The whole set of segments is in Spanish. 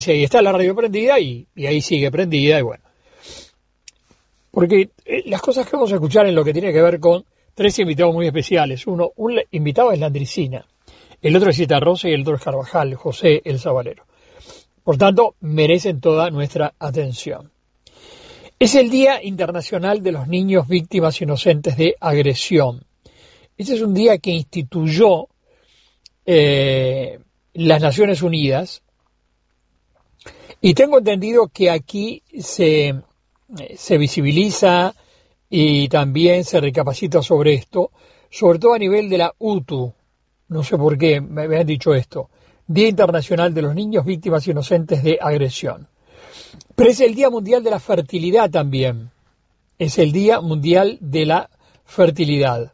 y está la radio prendida y ahí sigue prendida y bueno. Porque las cosas que vamos a escuchar en lo que tiene que ver con tres invitados muy especiales. Un invitado es Landricina, el otro es Cita Rosa y el otro es Carvajal, José el Sabalero. Por tanto, merecen toda nuestra atención. Es el Día Internacional de los Niños Víctimas Inocentes de Agresión. Este es un día que instituyó las Naciones Unidas y tengo entendido que aquí se visibiliza y también se recapacita sobre esto, sobre todo a nivel de la UTU. No sé por qué me han dicho esto. Día Internacional de los Niños Víctimas Inocentes de Agresión. Pero es el Día Mundial de la Fertilidad también. Es el Día Mundial de la Fertilidad.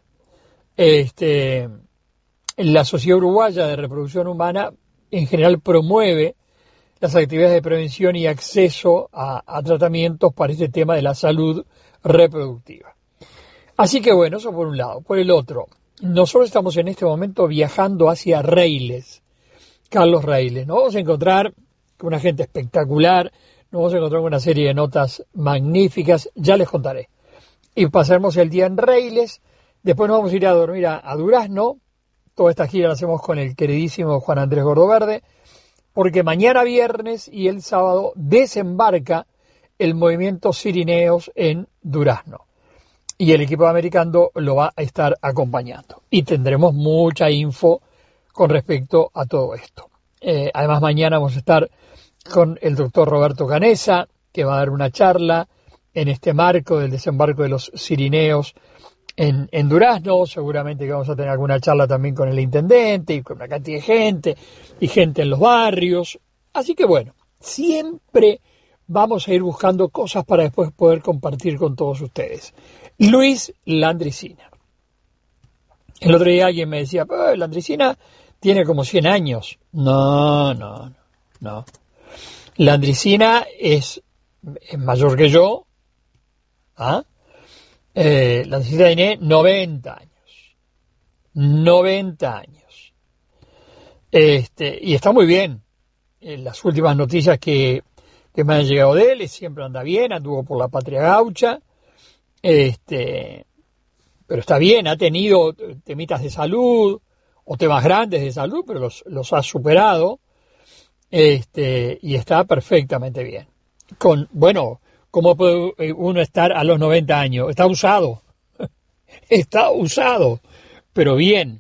La Sociedad Uruguaya de Reproducción Humana en general promueve las actividades de prevención y acceso a tratamientos para este tema de la salud reproductiva. Así que bueno, eso por un lado. Por el otro, nosotros estamos en este momento viajando hacia Reiles, Carlos Reiles. Nos vamos a encontrar con una gente espectacular, nos vamos a encontrar con una serie de notas magníficas, ya les contaré. Y pasaremos el día en Reiles, después nos vamos a ir a dormir a Durazno. Toda esta gira la hacemos con el queridísimo Juan Andrés Gordoverde, porque mañana viernes y el sábado desembarca el movimiento Cirineos en Durazno. Y el equipo americano lo va a estar acompañando. Y tendremos mucha info con respecto a todo esto. Además, mañana vamos a estar con el doctor Roberto Canesa, que va a dar una charla en este marco del desembarco de los Cirineos en Durazno. Seguramente que vamos a tener alguna charla también con el intendente y con una cantidad de gente y gente en los barrios. Así que bueno, siempre vamos a ir buscando cosas para después poder compartir con todos ustedes. Luis Landricina. El otro día alguien me decía, Landricina tiene como 100 años. No. Landricina es mayor que yo. Landricina tiene 90 años. 90 años. Y está muy bien. Las últimas noticias que me han llegado de él, siempre anda bien, anduvo por la patria gaucha, pero está bien, ha tenido temitas de salud, o temas grandes de salud, pero los ha superado, y está perfectamente bien. ¿Cómo puede uno estar a los 90 años? Está usado, pero bien.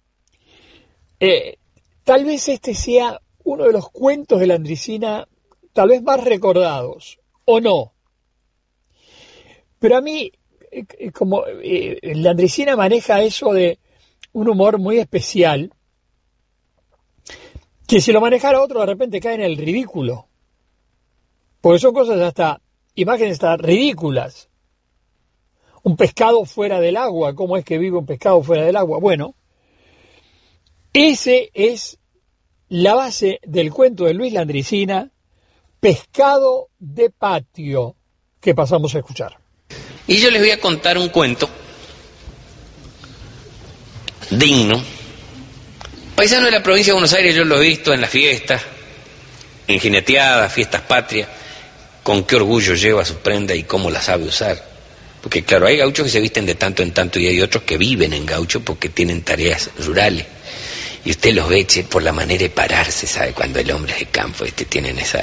Tal vez este sea uno de los cuentos de Landricina tal vez más recordados, o no. Pero a mí, como Landricina maneja eso de un humor muy especial, que si lo manejara otro de repente cae en el ridículo. Porque son cosas imágenes hasta ridículas. Un pescado fuera del agua, ¿cómo es que vive un pescado fuera del agua? Bueno, ese es la base del cuento de Luis Landricina, Pescado de Patio, que pasamos a escuchar. Y yo les voy a contar un cuento digno. Paisano de la provincia de Buenos Aires, yo lo he visto en las fiestas, en jineteadas, fiestas patrias, con qué orgullo lleva su prenda y cómo la sabe usar. Porque claro, hay gauchos que se visten de tanto en tanto y hay otros que viven en gaucho porque tienen tareas rurales. Y usted los ve por la manera de pararse, ¿sabe? Cuando el hombre es de campo, tienen esa...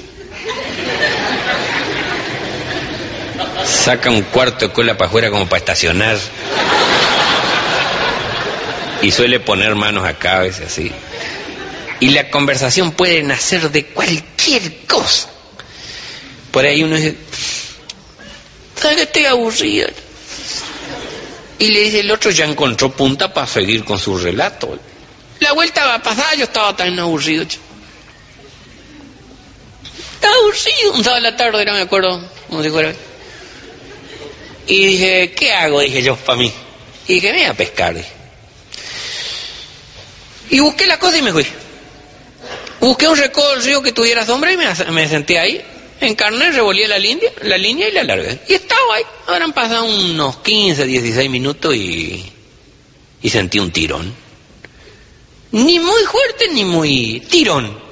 Saca un cuarto de cola para afuera como para estacionar. Y suele poner manos acá a veces así. Y la conversación puede nacer de cualquier cosa. Por ahí uno dice, ¿sabes que estoy aburrido? Y le dice el otro, ya encontró punta para seguir con su relato. La vuelta va a pasar, yo estaba tan aburrido. Estaba aburrido, un sábado de la tarde, no me acuerdo, como si fuera. Y dije, ¿qué hago? Dije yo, para mí. Y dije, me voy a pescar. Dije. Y busqué la cosa y me fui. Busqué un recodo del río que tuviera sombra y me senté ahí. Encarné, revolví la línea y la largué. Y estaba ahí. Habrán pasado unos 15, 16 minutos y sentí un tirón. Ni muy fuerte ni muy tirón.